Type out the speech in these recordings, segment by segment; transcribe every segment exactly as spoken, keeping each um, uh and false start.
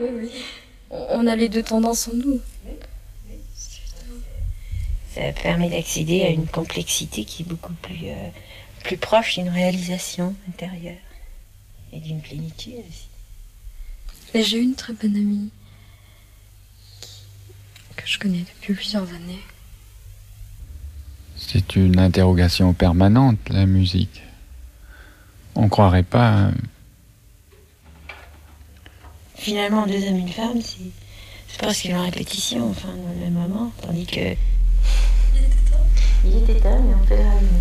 Oui, oui. On a les deux tendances en nous. Ça permet d'accéder à une complexité qui est beaucoup plus, euh, plus proche d'une réalisation intérieure et d'une plénitude aussi. Et j'ai une très bonne amie que je connais depuis plusieurs années. C'est une interrogation permanente, la musique. On croirait pas... Hein. Finalement, deux hommes, une femme, c'est, c'est presque une répétition, enfin, dans le même moment, tandis que... Il était temps. Il était temps, mais on fait la réunion.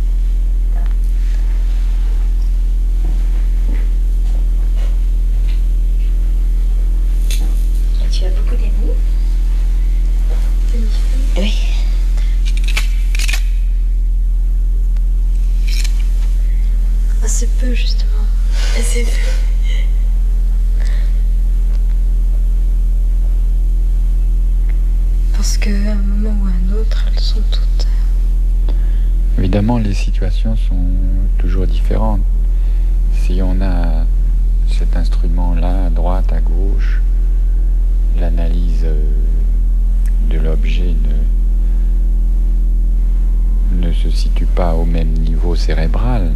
Et tu as beaucoup d'amis? Oui. Assez peu, justement. Assez peu. Parce qu'à un moment ou à un autre, elles sont toutes... Évidemment, les situations sont toujours différentes. Si on a cet instrument-là, à droite, à gauche, l'analyse de l'objet ne, ne se situe pas au même niveau cérébral.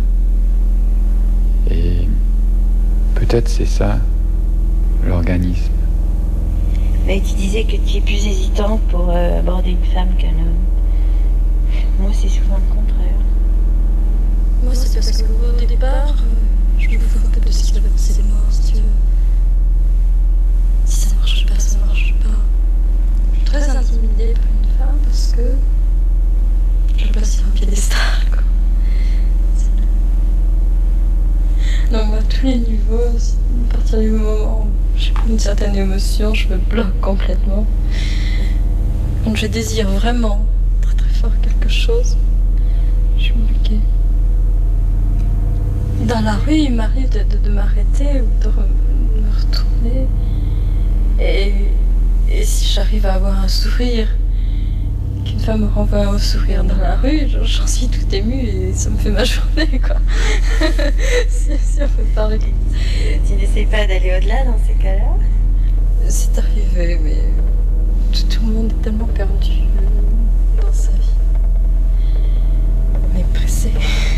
Et peut-être c'est ça, l'organisme. Mais tu disais que tu es plus hésitante pour euh, aborder une femme qu'un homme. Moi, c'est souvent le contraire. Moi, c'est parce qu'au départ, euh, je me fous un peu de ce qu'il va penser de moi, si tu veux. Si ça marche pas, ça marche pas. Je suis très intimidée par une femme parce que je passe sur un piédestal, quoi. Donc, à tous les niveaux, à partir du moment où j'ai une certaine émotion, je me bloque complètement. Donc, je désire vraiment très très fort quelque chose. Je suis bloquée. Dans la rue, il m'arrive de, de, de m'arrêter ou de, re, de me retourner. Et, et si j'arrive à avoir un sourire, qu'une femme me renvoie un sourire dans la rue, j'en suis tout émue et ça me fait ma journée, quoi. si, si on peut parler. Tu n'essayes pas d'aller au-delà dans ces cas-là? C'est arrivé, mais tout, tout le monde est tellement perdu dans sa vie. On est pressé.